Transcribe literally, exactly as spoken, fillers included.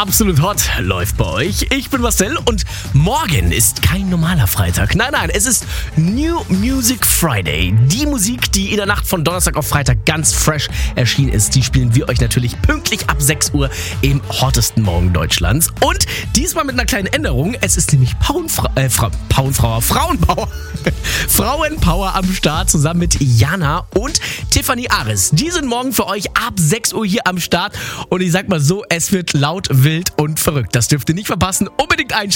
Absolut Hot läuft bei euch. Ich bin Marcel und morgen ist kein normaler Freitag. Nein, nein, es ist New Music Friday. Die Musik, die in der Nacht von Donnerstag auf Freitag ganz fresh erschienen ist, die spielen wir euch natürlich pünktlich ab sechs Uhr im hottesten Morgen Deutschlands. Und diesmal mit einer kleinen Änderung. Es ist nämlich Pauenfra- äh, Fra- Pauenfrauer, Frauenpower. Frauenpower am Start zusammen mit Jana und Tiffany Aris. Die sind morgen für euch ab sechs Uhr hier am Start. Und ich sag mal so, es wird laut, wild und verrückt. Das dürft ihr nicht verpassen. Unbedingt einschalten.